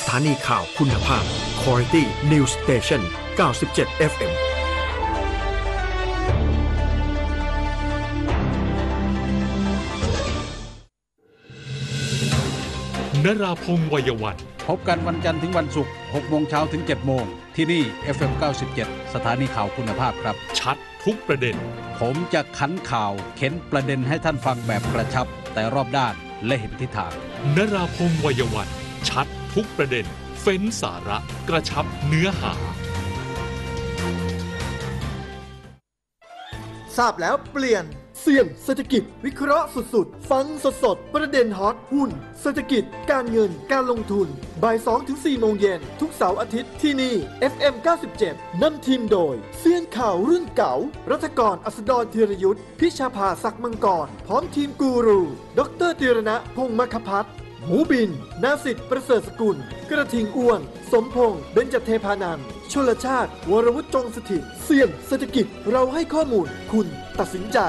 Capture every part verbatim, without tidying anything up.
ถานีข่าวคุณภาพ Quality News Station เก้าสิบเจ็ด เอฟ เอ็มนราพงษ์วัยวันพบกันวันจันทร์ถึงวันศุกร์ หกโมงเช้าถึง เจ็ดโมงที่นี่ เอฟ เอ็ม เก้าสิบเจ็ด สถานีข่าวคุณภาพครับชัดทุกประเด็นผมจะขันข่าวเข็นประเด็นให้ท่านฟังแบบกระชับแต่รอบด้านและเห็นทิศทางนราพงษ์วัยวันชัดทุกประเด็นเฟ้นสาระกระชับเนื้อหาทราบแล้วเปลี่ยนเสี่ยงเศรษฐกิจวิเคราะห์สุดๆฟังสดๆประเด็นฮอตหุ้นเศรษฐกิจการเงินการลงทุนบ่าย สองถึงสี่ โมงเย็นทุกเสาร์อาทิตย์ที่นี่ เอฟ เอ็ม เก้าสิบเจ็ด นำทีมโดยเซียนข่าวรุ่นเก่ารัฐกรอัสดรธีรยุทธพิชาภาศักดิ์มังกรพร้อมทีมกูรูดรธีรณะพงษ์มคภัทรหมูบินนาสิทธิ์ประเสริฐสกุลกระทิงอ้วนสมพงษ์เบญจเทพานันท์ชลชาติวรวุฒิจงสถิตเสี่ยงเศรษฐกิจเราให้ข้อมูลคุณตัดสินใจ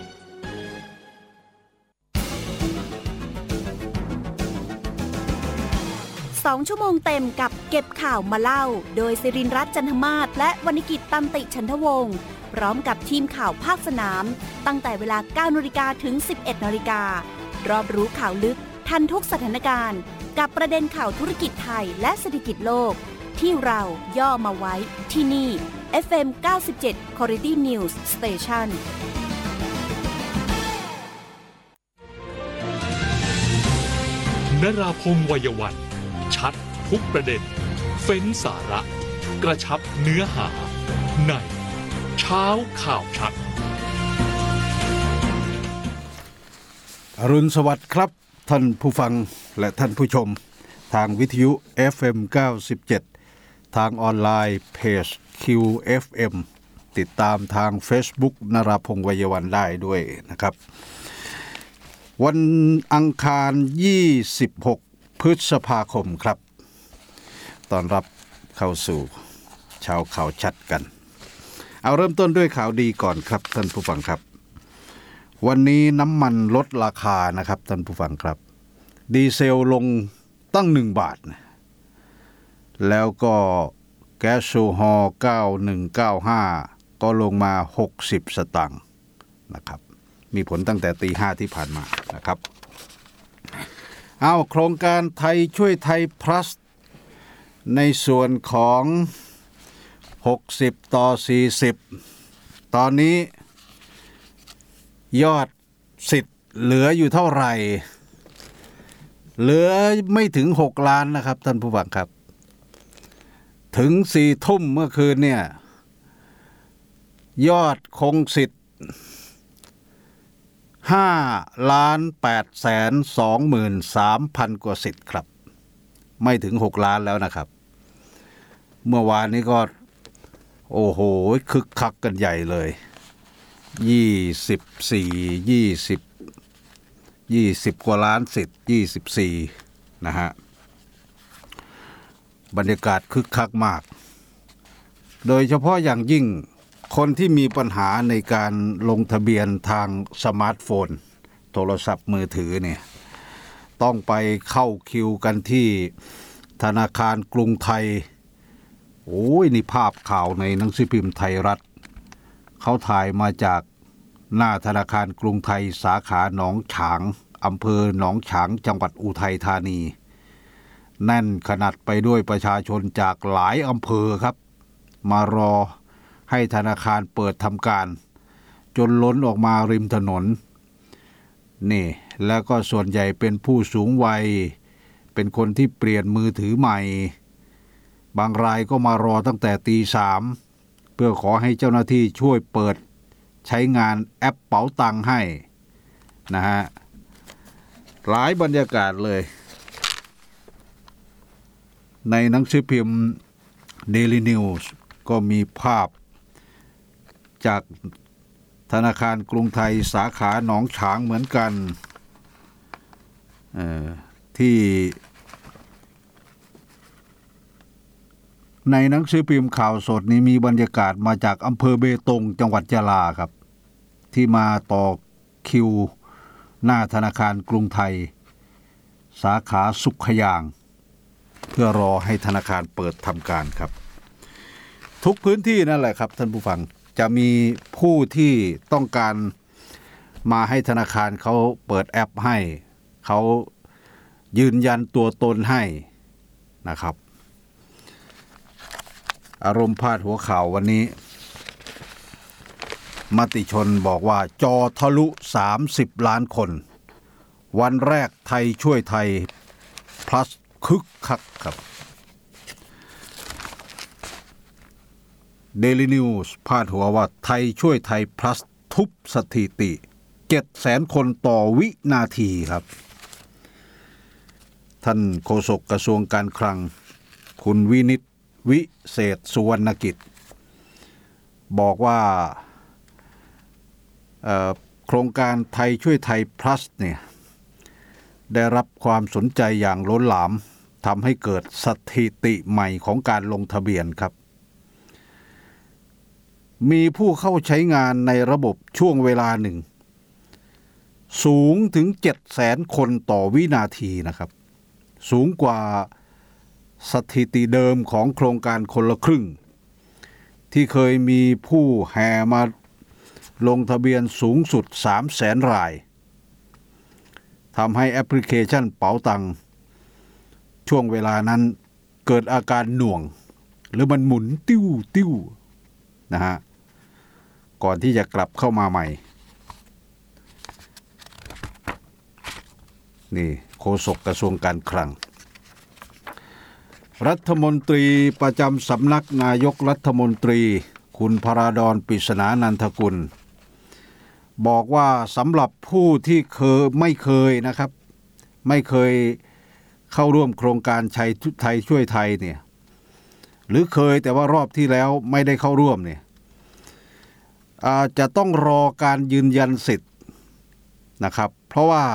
สองชั่วโมงเต็มกับเก็บข่าวมาเล่าโดยศิรินทร์รัตน์จันทมาศและวรรณกิจตันติฉันทวงศ์พร้อมกับทีมข่าวภาคสนามตั้งแต่เวลา เก้านาฬิกา ถึง สิบเอ็ดนาฬิกา รอบรู้ข่าวลึกทันทุกสถานการณ์กับประเด็นข่าวธุรกิจไทยและเศรษฐกิจโลกที่เราย่อมาไว้ที่นี่ เอฟ เอ็ม เก้าสิบเจ็ด Quality News Station นราพงษ์วัยวันชัดทุกประเด็นเฟ้นสาระกระชับเนื้อหาในเช้าข่าวชัดอรุณสวัสดิ์ครับท่านผู้ฟังและท่านผู้ชมทางวิทยุ เอฟ เอ็ม เก้าสิบเจ็ด ทางออนไลน์เพจ คิว เอฟ เอ็ม ติดตามทาง Facebook นราพงษ์วัยวันได้ด้วยนะครับวันอังคารยี่สิบหกพฤษภาคมครับตอนรับเข้าสู่เช้าข่าวชัดกันเอาเริ่มต้นด้วยข่าวดีก่อนครับท่านผู้ฟังครับวันนี้น้ำมันลดราคานะครับท่านผู้ฟังครับดีเซลลงตั้งหนึ่งบาทนะแล้วก็แก๊สโซฮอล์เก้าพันหนึ่งร้อยเก้าสิบห้าก็ลงมาหกสิบสตางค์นะครับมีผลตั้งแต่ตีห้าที่ผ่านมานะครับเอาโครงการไทยช่วยไทย plus ในส่วนของหกสิบต่อสี่สิบตอนนี้ยอดสิทธิ์เหลืออยู่เท่าไหร่เหลือไม่ถึงหกล้านนะครับท่านผู้ฟังครับถึงสี่ทุ่มเมื่อคืนเนี่ยยอดคงสิทธิ์ห้าล้านแปดแสนสองหมื่นสามพันกว่าสิทธิ์ครับไม่ถึงหกล้านแล้วนะครับเมื่อวานนี้ก็โอ้โหคึกคักกันใหญ่เลยยี่สิบสี่ ยี่สิบ ยี่สิบกว่าล้านสิทธิ์ยี่สิบสี่นะฮะบรรยากาศคึกคักมากโดยเฉพาะอย่างยิ่งคนที่มีปัญหาในการลงทะเบียนทางสมาร์ทโฟนโทรศัพท์มือถือเนี่ยต้องไปเข้าคิวกันที่ธนาคารกรุงไทยโอ้ยนี่ภาพข่าวในหนังสือพิมพ์ไทยรัฐเขาถ่ายมาจากหน้าธนาคารกรุงไทยสาขาหนองฉางอำเภอหนองฉางจังหวัดอุทัยธานีแน่นขนาดไปด้วยประชาชนจากหลายอำเภอครับมารอให้ธนาคารเปิดทำการจนล้นออกมาริมถนนนี่แล้วก็ส่วนใหญ่เป็นผู้สูงวัยเป็นคนที่เปลี่ยนมือถือใหม่บางรายก็มารอตั้งแต่ตีสามเพื่อขอให้เจ้าหน้าที่ช่วยเปิดใช้งานแอปเป๋าตังค์ให้นะฮะหลายบรรยากาศเลยในหนังสือพิมพ์ Daily News ก็มีภาพจากธนาคารกรุงไทยสาขาหนองฉางเหมือนกันเอ่อที่ในหนังสือพิมพ์ข่าวสดนี้มีบรรยากาศมาจากอำเภอเบตงจังหวัดยะลาครับที่มาต่อคิวหน้าธนาคารกรุงไทยสาขาสุขยางพื่อรอให้ธนาคารเปิดทำการครับทุกพื้นที่นั่นแหละครับท่านผู้ฟังจะมีผู้ที่ต้องการมาให้ธนาคารเขาเปิดแอปให้เขายืนยันตัวตนให้นะครับอารมณ์พาดหัวข่าววันนี้มติชนบอกว่าจอทะลุสามสิบล้านคนวันแรกไทยช่วยไทย plus คึกคักครับ Daily News พาดหัวว่าไทยช่วยไทย plus ทุบสถิติ เจ็ดแสน คนต่อวินาทีครับท่านโฆษกกระทรวงการคลังคุณวินิตวิเศษสุวรรณกิจบอกว่าโครงการไทยช่วยไทย plus เนี่ยได้รับความสนใจอย่างล้นหลามทำให้เกิดสถิติใหม่ของการลงทะเบียนครับมีผู้เข้าใช้งานในระบบช่วงเวลาหนึ่งสูงถึง เจ็ดแสน คนต่อวินาทีนะครับสูงกว่าสถิติเดิมของโครงการคนละครึ่งที่เคยมีผู้แห่มาลงทะเบียนสูงสุด สามแสน รายทำให้แอปพลิเคชันเป๋าตังช่วงเวลานั้นเกิดอาการหน่วงหรือมันหมุนติ้วติ้วนะฮะก่อนที่จะกลับเข้ามาใหม่นี่โฆษกกระทรวงการคลังรัฐมนตรีประจำสำนักนายกรัฐมนตรีคุณพราดรปริศนานันทกุลบอกว่าสำหรับผู้ที่เคยไม่เคยนะครับไม่เคยเข้าร่วมโครงการไทยไทยช่วยไทยเนี่ยหรือเคยแต่ว่ารอบที่แล้วไม่ได้เข้าร่วมเนี่ยอาจจะต้องรอการยืนยันสิทธิ์นะครับเพราะว่า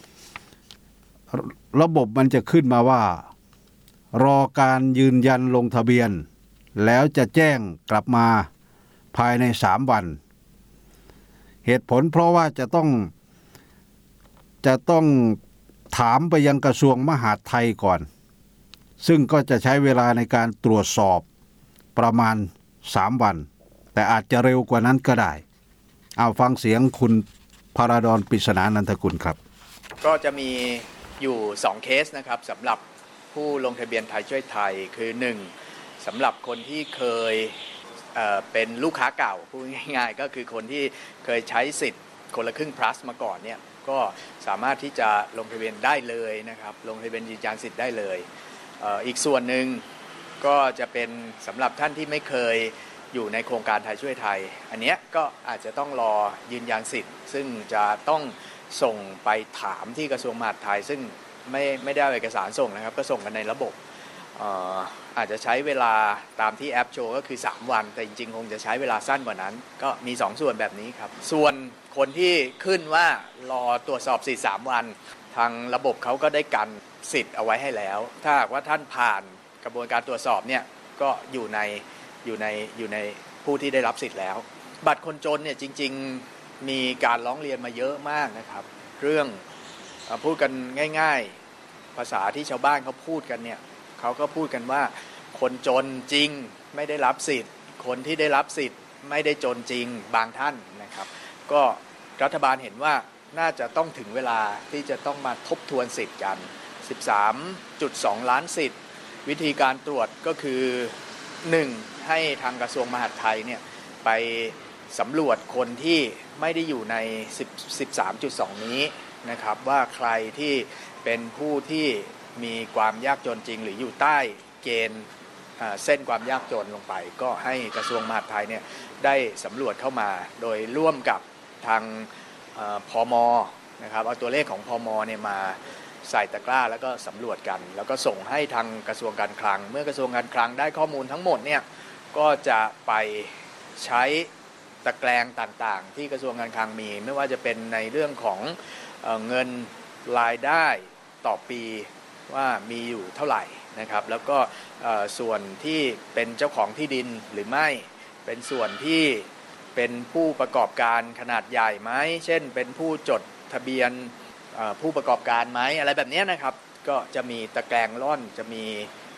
ระบบมันจะขึ้นมาว่ารอการยืนยันลงทะเบียนแล้วจะแจ้งกลับมาภายในสามวันเหตุผลเพราะว่าจะต้องจะต้องถามไปยังกระทรวงมหาดไทยก่อนซึ่งก็จะใช้เวลาในการตรวจสอบประมาณสามวันแต่อาจจะเร็วกว่านั้นก็ได้เอาฟังเสียงคุณพราดรปริศนานันทกุลครับก็จะมีอยู่สองเคสนะครับสำหรับผู้ลงทะเบียนไทยช่วยไทยคือหนึ่งสำหรับคนที่เคย เอ่อ เป็นลูกค้าเก่าพูดง่ายๆก็คือคนที่เคยใช้สิทธิ์คนละครึ่ง plus มาก่อนเนี่ยก็สามารถที่จะลงทะเบียนได้เลยนะครับลงทะเบียนยืนยันสิทธิ์ได้เลยเอ่ออีกส่วนหนึ่งก็จะเป็นสำหรับท่านที่ไม่เคยอยู่ในโครงการไทยช่วยไทยอันนี้ก็อาจจะต้องรอยืนยันสิทธิ์ซึ่งจะต้องส่งไปถามที่กระทรวงมหาดไทยซึ่งไม่ไม่ได้เอาเอกสารส่งนะครับก็ส่งกันในระบบ เอ่อ อาจจะใช้เวลาตามที่แอปโชว์ก็คือสามวันแต่จริงๆคงจะใช้เวลาสั้นกว่านั้นก็มีสองส่วนแบบนี้ครับส่วนคนที่ขึ้นว่ารอตรวจสอบสิทธิ์สามวันทางระบบเขาก็ได้กันสิทธิ์เอาไว้ให้แล้วถ้าหากว่าท่านผ่านกระบวนการตรวจสอบเนี่ยก็อยู่ในอยู่ในอยู่ในผู้ที่ได้รับสิทธิ์แล้วบัตรคนจนเนี่ยจริงๆมีการร้องเรียนมาเยอะมากนะครับเรื่องพูดกันง่ายๆภาษาที่ชาวบ้านเขาพูดกันเนี่ยเขาก็พูดกันว่าคนจนจริงไม่ได้รับสิทธิ์คนที่ได้รับสิทธิ์ไม่ได้จนจริงบางท่านนะครับก็รัฐบาลเห็นว่าน่าจะต้องถึงเวลาที่จะต้องมาทบทวนสิทธิ์กัน สิบสามจุดสอง ล้านสิทธิ์วิธีการตรวจก็คือหนึ่งให้ทางกระทรวงมหาดไทยเนี่ยไปสำรวจคนที่ไม่ได้อยู่ใน สิบสามจุดสอง นี้นะครับว่าใครที่เป็นผู้ที่มีความยากจนจริงหรืออยู่ใต้เกณฑ์เส้นความยากจนลงไปก็ให้กระทรวงมหาดไทยเนี่ยได้สำรวจเข้ามาโดยร่วมกับทางพม.นะครับเอาตัวเลขของพม.เนี่ยมาใส่ตะกร้าแล้วก็สำรวจกันแล้วก็ส่งให้ทางกระทรวงการคลังเมื่อกระทรวงการคลังได้ข้อมูลทั้งหมดเนี่ยก็จะไปใช้ตะแกรงต่างๆที่กระทรวงการคลังมีไม่ว่าจะเป็นในเรื่องของเอ่อเงินรายได้ต่อปีว่ามีอยู่เท่าไหร่นะครับแล้วก็ส่วนที่เป็นเจ้าของที่ดินหรือไม่เป็นส่วนที่เป็นผู้ประกอบการขนาดใหญ่ไหมเช่นเป็นผู้จดทะเบียนผู้ประกอบการไหมอะไรแบบนี้นะครับก็จะมีตะแกรงร่อนจะมี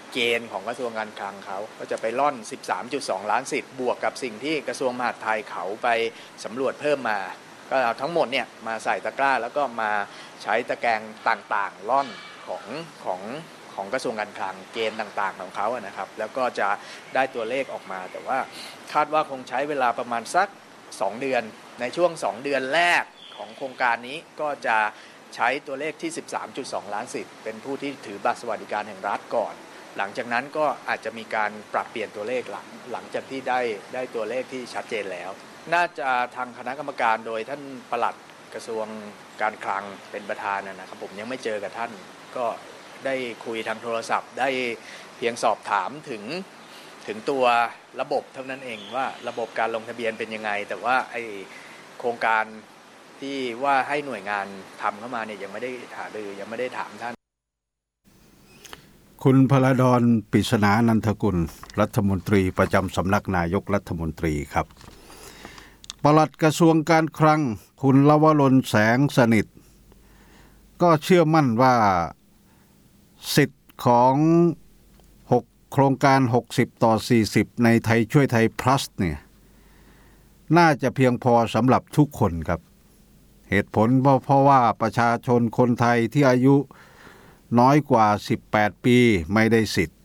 เกณฑ์ของกระทรวงการคลังเขาก็จะไปล่อน สิบสามจุดสอง ล้านสิทธิ์บวกกับสิ่งที่กระทรวงมหาดไทยเขาไปสำรวจเพิ่มมาก็เอาทั้งหมดเนี่ยมาใส่ตะกร้าแล้วก็มาใช้ตะแกรงต่างๆล่อนของของของกระทรวงการคลังเกณฑ์ต่างๆของเขาอะนะครับแล้วก็จะได้ตัวเลขออกมาแต่ว่าคาดว่าคงใช้เวลาประมาณสักสองเดือนในช่วงสองเดือนแรกของโครงการนี้ก็จะใช้ตัวเลขที่ สิบสามจุดสอง ล้านสิทธิ์เป็นผู้ที่ถือบัตรสวัสดิการแห่งรัฐก่อนหลังจากนั้นก็อาจจะมีการปรับเปลี่ยนตัวเลขหลังหลังจากที่ได้ได้ตัวเลขที่ชัดเจนแล้วน่าจะทางคณะกรรมการโดยท่านปลัดกระทรวงการคลังเป็นประธานนะครับผมยังไม่เจอกับท่านก็ได้คุยทางโทรศัพท์ได้เพียงสอบถามถึงถึงตัวระบบเท่านั้นเองว่าระบบการลงทะเบียนเป็นยังไงแต่ว่าไอโครงการที่ว่าให้หน่วยงานทำเข้ามาเนี่ยยังไม่ได้หารือยังไม่ได้ถามท่านคุณพลดร ปริศนานันทกุลรัฐมนตรีประจำสำนักนายกรัฐมนตรีครับปลัดกระทรวงการคลังคุณลวรนแสงสนิทก็เชื่อมั่นว่าสิทธิ์ของหกโครงการหกสิบต่อสี่สิบในไทยช่วยไทย plus เนี่ยน่าจะเพียงพอสำหรับทุกคนครับเหตุผลเพราะเพราะว่าประชาชนคนไทยที่อายุน้อยกว่าสิบแปดปีไม่ได้สิทธิ์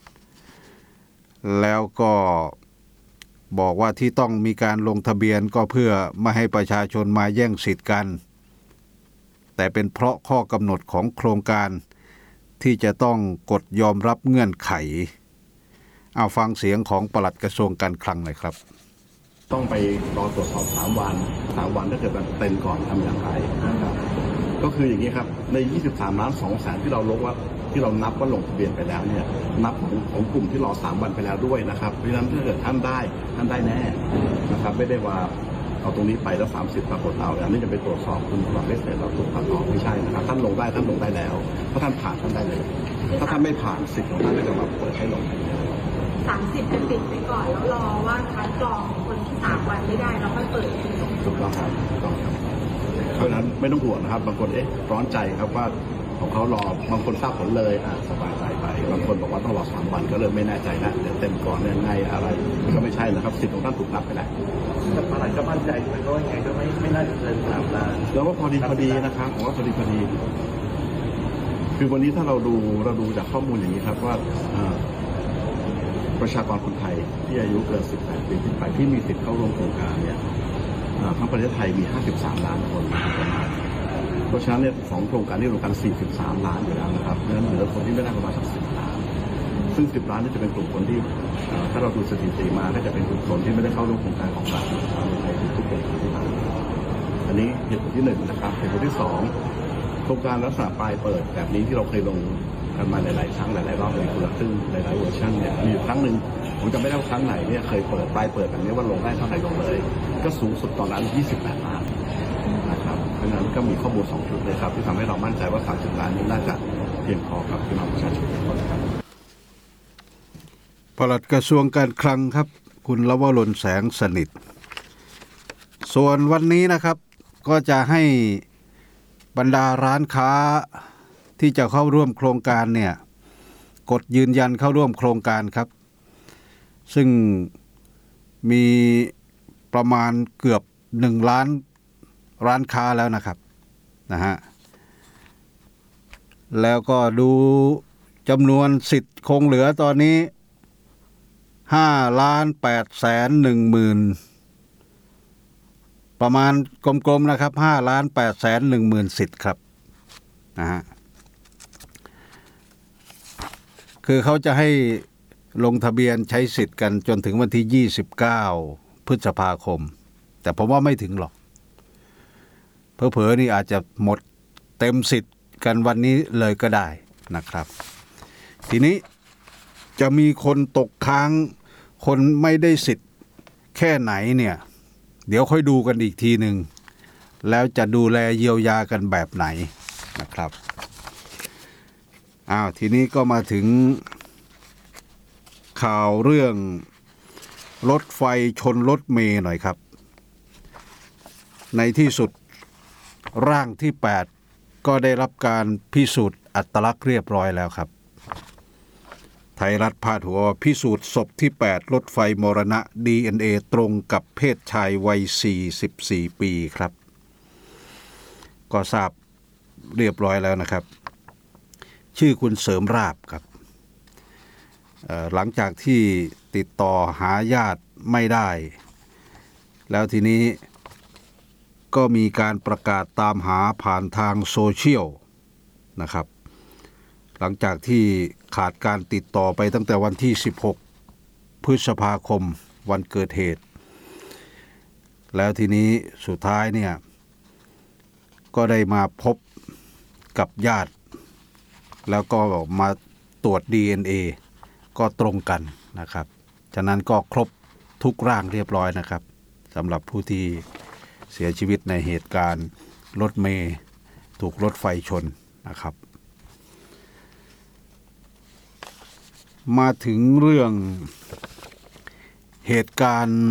แล้วก็บอกว่าที่ต้องมีการลงทะเบียนก็เพื่อไม่ให้ประชาชนมาแย่งสิทธิ์กันแต่เป็นเพราะข้อกำหนดของโครงการที่จะต้องกดยอมรับเงื่อนไขเอาฟังเสียงของปลัดกระทรวงการคลังหน่อยครับต้องไปรอตรวจสอบสามวันสามวันถ้าเกิดมันเต็มก่อนทำอย่างไรนะครับก็คืออย่างนี้ครับในยี่สิบสามล้านสองแสนที่เราลงว่าที่เรานับว่าลงทะเบียนไปแล้วเนี่ยนับของของกลุ่มที่รอสามวันไปแล้วด้วยนะครับเพราะฉะนั้นถ้าเกิดท่านได้ท่านได้แน่นะครับไม่ได้ว่าเอาตรงนี้ไปแล้วสามสิบปรากฏเอาอันนี้จะไปตรวจสอบคุณความไม่เสร็จเราตรวจสอบไม่ใช่นะครับท่านลงได้ท่านลงได้แล้วถ้าท่านผ่านท่านได้เลยถ้าท่านไม่ผ่านสิทธิ์ของท่านก็จะมาเปิดให้ลงสามสิบจะติดไปก่อนแล้วรอว่าคัดกรองคนที่สามวันไม่ได้แล้วค่อยเปิดถูกต้องครับถูกต้องครับเพราะนั้นไม่ต้องห่วงนะครับบางคนเอ๊ะร้อนใจครับว่าของเขารอบางคนทราบผลเลยอ่ะสบายใจไปบางคนบอกว่าต้องรอสามวันก็เลยไม่แน่ใจนะเดี๋ยวเต็มก่อนยังไงอะไรก็ไม่ใช่นะครับสิทธิ์ของท่านถูกนับไปแล้วแต่ปลัดก็มั่นใจไปก็ยังไงก็ไม่ไม่น่าจะเกินสามล้านแล้วว่าพอดีพอดีนะครับผมว่าพอดีพอดีคือวันนี้ถ้าเราดูเราดูจากข้อมูลอย่างนี้ครับว่าประชากรคนไทยที่อายุเกินสิบแปดปีขึ้นไปที่มีสิทธิ์เข้าร่วมโครงการเนี่ยทั้งประเทศไทยมีห้าสิบสามล้านคนประมาณเพราะฉะนั้นเนี่ยสองโครงการนี้รวมกันสี่สิบสามล้านอยู่แล้วนะครับเพราะฉะนั้นเหลือคนที่ไม่ได้ประมาณสักสิบล้านซึ่งสิบล้านนี่จะเป็นกลุ่มคนที่ถ้าเราดูสถิติมาก็จะเป็นกลุ่มคนที่ไม่ได้เข้าร่วมโครงการของรัฐในไทยทุกปีที่ผ่านมาอันนี้เหตุผลที่หนึ่งนะครับเหตุผลที่สองโครงการลักษณะปลายเปิดแบบนี้ที่เราเคยลงกันมาหลายๆครั้งหลายๆรอบในคนละครึ่งหลายๆเวอร์ชันเนี่ยมีอยู่ครั้งหนึ่งผมจะไม่ได้ว่าครั้งไหนเนี่ยเคยเปิดปลายเปิดแบบนี้ว่าลงได้เท่าไหร่ลงเลยก็สูงสุดตอนนั้นยี่สิบแปดล้านนะครับเพราะฉะนั้นก็มีข้อมูลสองชุดเลยครับที่ทำให้เรามั่นใจว่าสามสิบล้านนี้น่าจะเพียงพอกับพี่น้องประชาชนทุกคนครับปลัดกระทรวงการคลังครับคุณลวรนแสงสนิทส่วนวันนี้นะครับก็จะให้บรรดาร้านค้าที่จะเข้าร่วมโครงการเนี่ยกดยืนยันเข้าร่วมโครงการครับซึ่งมีประมาณเกือบหนึ่งล้านร้านค้าแล้วนะครับนะฮะแล้วก็ดูจำนวนสิทธิ์คงเหลือตอนนี้ห้าล้านแปดแสนหนึ่งหมื่นประมาณกลมๆนะครับห้าล้านแปดแสนหนึ่งหมื่นสิทธิ์ครับนะฮะคือเขาจะให้ลงทะเบียนใช้สิทธิ์กันจนถึงวันที่ยี่สิบเก้าพฤษภาคมแต่ผมว่าไม่ถึงหรอกเผลอๆนี่อาจจะหมดเต็มสิทธิ์กันวันนี้เลยก็ได้นะครับทีนี้จะมีคนตกค้างคนไม่ได้สิทธิ์แค่ไหนเนี่ยเดี๋ยวค่อยดูกันอีกทีหนึ่งแล้วจะดูแลเยียวยากันแบบไหนนะครับอ้าวทีนี้ก็มาถึงข่าวเรื่องรถไฟชนรถเมล์หน่อยครับในที่สุดร่างที่แปดก็ได้รับการพิสูจน์อัตลักษณ์เรียบร้อยแล้วครับไทยรัฐพาดหัวพิสูจน์ศพที่แปดรถไฟมรณะ ดี เอ็น เอ ตรงกับเพศชายวัยสี่สิบสี่ปีครับก็ทราบเรียบร้อยแล้วนะครับชื่อคุณเสริมราบครับหลังจากที่ติดต่อหาญาติไม่ได้แล้วทีนี้ก็มีการประกาศตามหาผ่านทางโซเชียลนะครับหลังจากที่ขาดการติดต่อไปตั้งแต่วันที่สิบหกพฤษภาคมวันเกิดเหตุแล้วทีนี้สุดท้ายเนี่ยก็ได้มาพบกับญาติแล้วก็มาตรวจ ดี เอ็น เอ ก็ตรงกันนะครับฉะนั้นก็ครบทุกร่างเรียบร้อยนะครับสำหรับผู้ที่เสียชีวิตในเหตุการณ์รถเมล์ถูกรถไฟชนนะครับมาถึงเรื่องเหตุการณ์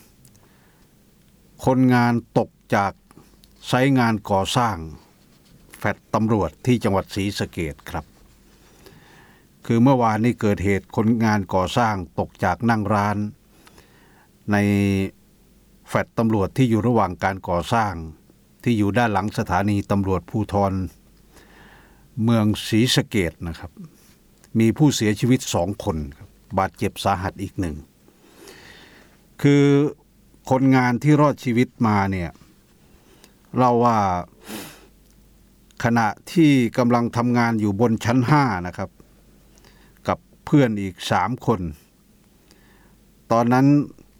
คนงานตกจากไซต์งานก่อสร้างแฟลตตำรวจที่จังหวัดศรีสะเกษครับคือเมื่อวานนี้เกิดเหตุคนงานก่อสร้างตกจากนั่งร้านในแฟลตตำรวจที่อยู่ระหว่างการก่อสร้างที่อยู่ด้านหลังสถานีตำรวจภูธรเมืองศรีสะเกษนะครับมีผู้เสียชีวิตสองคนบาดเจ็บสาหัสอีกหนึ่งคือคนงานที่รอดชีวิตมาเนี่ยเราว่าขณะที่กำลังทำงานอยู่บนชั้นห้านะครับกับเพื่อนอีกสามคนตอนนั้น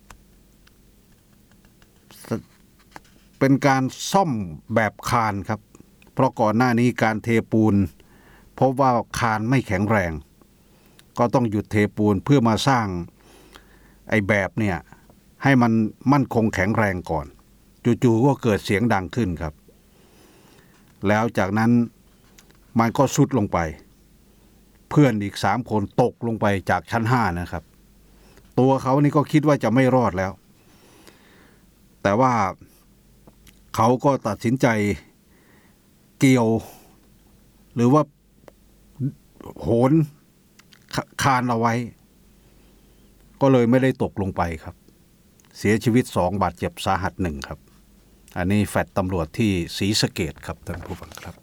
เป็นการซ่อมแบบคานครับเพราะก่อนหน้านี้การเทปูนพบว่าคานไม่แข็งแรงก็ต้องหยุดเทปูนเพื่อมาสร้างไอ้แบบเนี่ยให้มันมั่นคงแข็งแรงก่อนจู่ๆก็เกิดเสียงดังขึ้นครับแล้วจากนั้นมันก็ทรุดลงไปเพื่อนอีกสามคนตกลงไปจากชั้นห้านะครับตัวเขานี่ก็คิดว่าจะไม่รอดแล้วแต่ว่าเขาก็ตัดสินใจเกี่ยวหรือว่าโหนคานเอาไว้ก็เลยไม่ได้ตกลงไปครับเสียชีวิตสองบาดเจ็บสาหัสหนึ่งครับอันนี้แฟลตตำรวจที่ศรีสะเกษครับท่านผู้ฟังครับ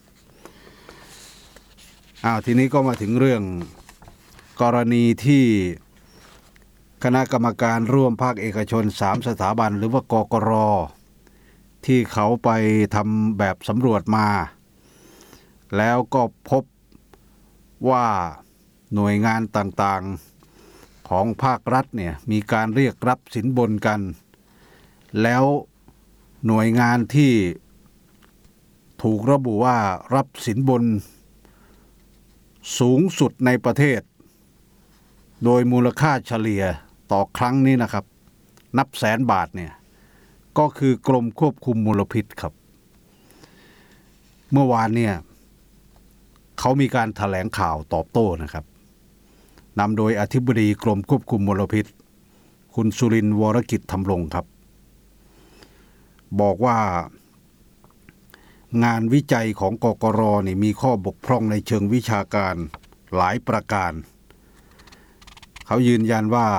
อ้าวทีนี้ก็มาถึงเรื่องกรณีที่คณะกรรมการร่วมภาคเอกชนสามสถาบันหรือว่ากกร.ที่เขาไปทำแบบสำรวจมาแล้วก็พบว่าหน่วยงานต่างๆของภาครัฐเนี่ยมีการเรียกรับสินบนกันแล้วหน่วยงานที่ถูกระบุว่ารับสินบนสูงสุดในประเทศโดยมูลค่าเฉลี่ยต่อครั้งนี้นะครับนับแสนบาทเนี่ยก็คือกรมควบคุมมลพิษครับเมื่อวานเนี่ยเขามีการแถลงข่าวตอบโต้นะครับนำโดยอธิบดีกรมควบคุมมลพิษคุณสุรินทร์วรกิจธรรมรงค์ครับบอกว่างานวิจัยของกกร.นี่มีข้อบกพร่องในเชิงวิชาการหลายประการเขายืนยันว่า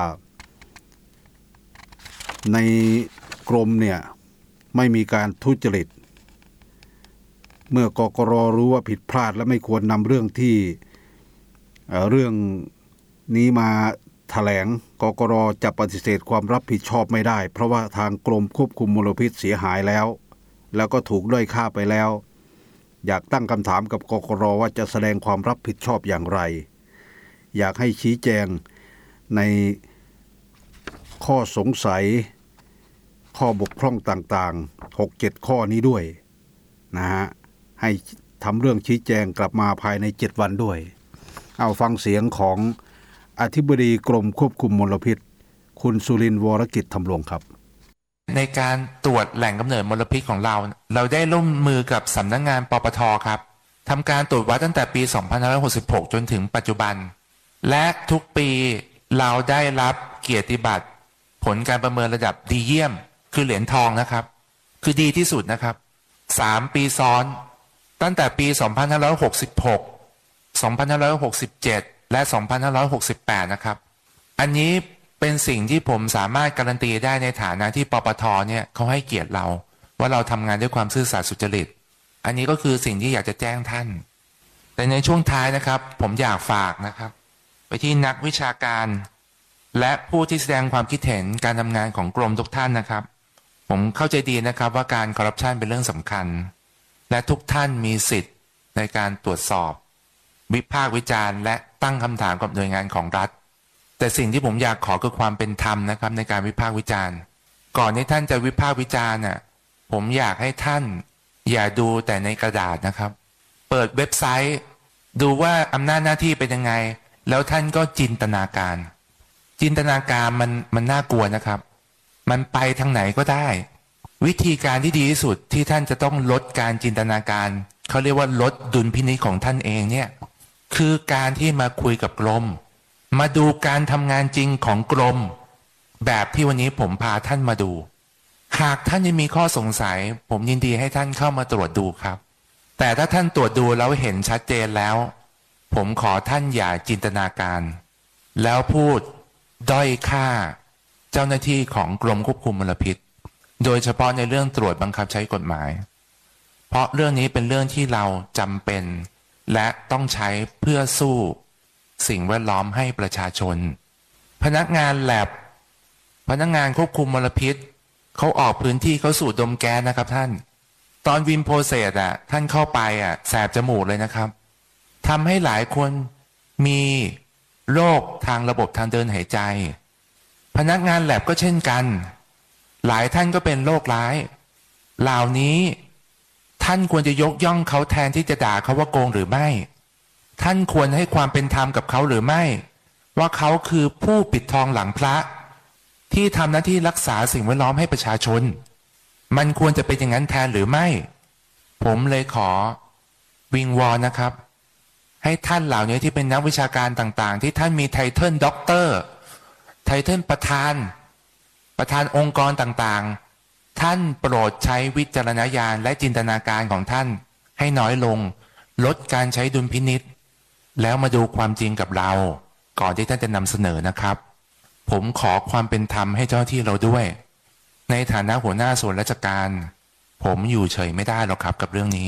ในกรมเนี่ยไม่มีการทุจริตเมื่อกกร.รู้ว่าผิดพลาดและไม่ควรนำเรื่องที่เอ่อเรื่องนี้มาแถลงกกร.จะปฏิเสธความรับผิดชอบไม่ได้เพราะว่าทางกรมควบคุมมลพิษเสียหายแล้วแล้วก็ถูกด้อยค่าไปแล้วอยากตั้งคำถามกับกกร.ว่าจะแสดงความรับผิดชอบอย่างไรอยากให้ชี้แจงในข้อสงสัยข้อบกพร่องต่างๆ หกเจ็ด ข้อนี้ด้วยนะฮะให้ทำเรื่องชี้แจงกลับมาภายในเจ็ดวันด้วยเอาฟังเสียงของอธิบดีกรมควบคุมมลพิษคุณสุรินทร์วรกิจธรรมรงค์ครับในการตรวจแหล่งกำเนิดมลพิษของเราเราได้ร่วมมือกับสำนักงานปปท.ครับทำการตรวจวัดตั้งแต่ปีสองพันห้าร้อยหกสิบหกจนถึงปัจจุบันและทุกปีเราได้รับเกียรติบัตรผลการประเมินระดับดีเยี่ยมคือเหรียญทองนะครับคือดีที่สุดนะครับสามปีซ้อนตั้งแต่ปีสองพันห้าร้อยหกสิบหก สองพันห้าร้อยหกสิบเจ็ดและ สองพันห้าร้อยหกสิบแปด นะครับอันนี้เป็นสิ่งที่ผมสามารถการันตีได้ในฐานะที่ปปทเนี่ยเขาให้เกียรติเราว่าเราทำงานด้วยความซื่อสัตย์สุจริตอันนี้ก็คือสิ่งที่อยากจะแจ้งท่านแต่ในช่วงท้ายนะครับผมอยากฝากนะครับไปที่นักวิชาการและผู้ที่แสดงความคิดเห็นการทำงานของกรมทุกท่านนะครับผมเข้าใจดีนะครับว่าการคอร์รัปชันเป็นเรื่องสำคัญและทุกท่านมีสิทธิ์ในการตรวจสอบวิพากษ์วิจารณ์และตั้งคำถามกับหน่วยงานของรัฐแต่สิ่งที่ผมอยากขอคือความเป็นธรรมนะครับในการวิพากษ์วิจารณ์ก่อนที่ท่านจะวิพากษ์วิจารณ์น่ะผมอยากให้ท่านอย่าดูแต่ในกระดาษนะครับเปิดเว็บไซต์ดูว่าอำนาจหน้าที่เป็นยังไงแล้วท่านก็จินตนาการจินตนาการมันมันน่ากลัวนะครับมันไปทางไหนก็ได้วิธีการที่ดีที่สุดที่ท่านจะต้องลดการจินตนาการเขาเรียกว่าลดดุลพินิจของท่านเองเนี่ยคือการที่มาคุยกับกรมมาดูการทำงานจริงของกรมแบบที่วันนี้ผมพาท่านมาดูหากท่านยังมีข้อสงสัยผมยินดีให้ท่านเข้ามาตรวจดูครับแต่ถ้าท่านตรวจดูแล้วเห็นชัดเจนแล้วผมขอท่านอย่าจินตนาการแล้วพูดด้อยค่าเจ้าหน้าที่ของกรมควบคุมมลพิษโดยเฉพาะในเรื่องตรวจบังคับใช้กฎหมายเพราะเรื่องนี้เป็นเรื่องที่เราจำเป็นและต้องใช้เพื่อสู้สิ่งแวดล้อมให้ประชาชนพนักงานแลบพนักงานควบคุมมลพิษเขาออกพื้นที่เขาสูดดมแก๊สนะครับท่านตอนวิมโพเซตอ่ะท่านเข้าไปอ่ะแสบจมูกเลยนะครับทำให้หลายคนมีโรคทางระบบทางเดินหายใจพนักงานแลบก็เช่นกันหลายท่านก็เป็นโรคร้ายเหล่านี้ท่านควรจะยกย่องเขาแทนที่จะด่าเขาว่าโกงหรือไม่ท่านควรให้ความเป็นธรรมกับเขาหรือไม่ว่าเขาคือผู้ปิดทองหลังพระที่ทำหน้าที่รักษาสิ่งแวดล้อมให้ประชาชนมันควรจะเป็นอย่างนั้นแทนหรือไม่ผมเลยขอวิงวอนนะครับให้ท่านเหล่านี้ที่เป็นนักวิชาการต่างๆที่ท่านมีไทเทิลด็อกเตอร์ไทเทิลประธานประธานองค์กรต่างๆท่านโปรดใช้วิจารณญาณและจินตนาการของท่านให้น้อยลงลดการใช้ดุลพินิจแล้วมาดูความจริงกับเราก่อนที่ท่านจะนำเสนอนะครับผมขอความเป็นธรรมให้เจ้าหน้าที่เราด้วยในฐานะหัวหน้าส่วนราชการผมอยู่เฉยไม่ได้หรอกครับกับเรื่องนี้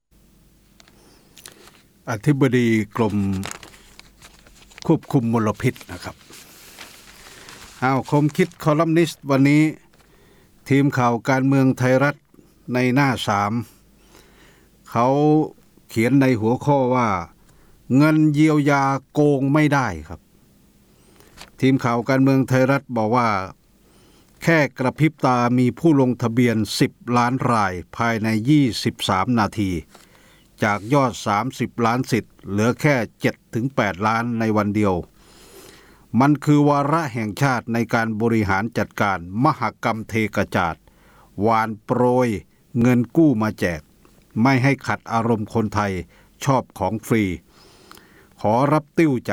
อธิบดีกรมควบคุมมลพิษนะครับเอาคมคิดคอลัมนิสต์วันนี้ทีมข่าวการเมืองไทยรัฐในหน้าสามเขาเขียนในหัวข้อว่าเงินเยียวยาโกงไม่ได้ครับทีมข่าวการเมืองไทยรัฐบอกว่าแค่กระพริบตามีผู้ลงทะเบียนสิบล้านรายภายในยี่สิบสามนาทีจากยอดสามสิบล้านสิทธิ์เหลือแค่ เจ็ดถึงแปด ล้านในวันเดียวมันคือวาระแห่งชาติในการบริหารจัดการมหกรรมเทกระจาดหวานโปรยเงินกู้มาแจกไม่ให้ขัดอารมณ์คนไทยชอบของฟรีขอรับติ้วจาก